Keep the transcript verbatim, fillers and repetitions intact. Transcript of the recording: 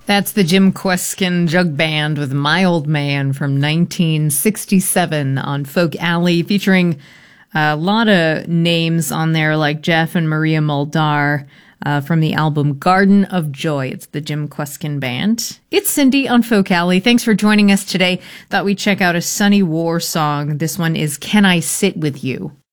That's the Jim Kweskin Jug Band with My Old Man from nineteen sixty-seven on Folk Alley, featuring a lot of names on there like Jeff and Maria Muldaur uh, from the album Garden of Joy. It's the Jim Kweskin Band. It's Cindy on Folk Alley. Thanks for joining us today. Thought we'd check out a Sunny War song. This one is Can I Sit With You?